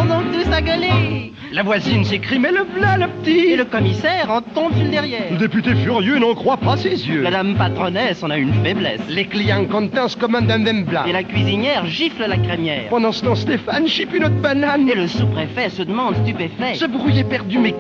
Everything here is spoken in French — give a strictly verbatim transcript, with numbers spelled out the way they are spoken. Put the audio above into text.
sont donc tous à gueuler. La voisine s'écrie, mais le v'là, le petit. Et le commissaire en tombe sur le derrière. Le député furieux n'en croit pas ses yeux. La dame patronesse en a une faiblesse. Les clients contents se commandent un vin blanc. Et la cuisinière gifle la crémière. Pendant ce temps, Stéphane chipie notre banane. Et le sous-préfet se demande stupéfait. Ce bruit est perdu, mais